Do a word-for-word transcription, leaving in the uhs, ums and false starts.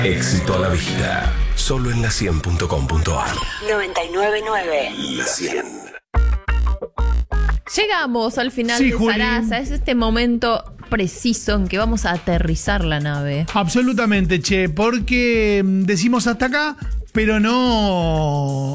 Éxito a la vista. Solo en la cien punto com punto a r. noventa y nueve punto nueve. La cien. Llegamos al final Sí, de Juli. Sarasa. Es este momento preciso en que vamos a aterrizar la nave. Absolutamente, che, porque decimos hasta acá, pero no